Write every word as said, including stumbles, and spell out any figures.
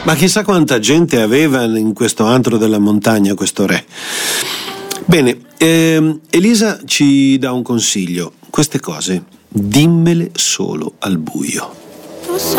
Ma chissà quanta gente aveva in questo antro della montagna questo re. Bene, ehm, Elisa ci dà un consiglio: queste cose dimmele solo al buio. Tu sei